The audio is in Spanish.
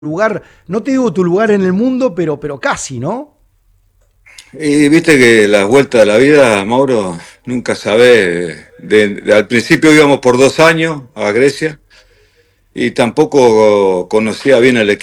lugar, no te digo tu lugar en el mundo, pero casi, ¿no? Y viste que las vueltas de la vida, Mauro, nunca sabés. Al principio íbamos por 2 años a Grecia y tampoco conocía bien el equipo.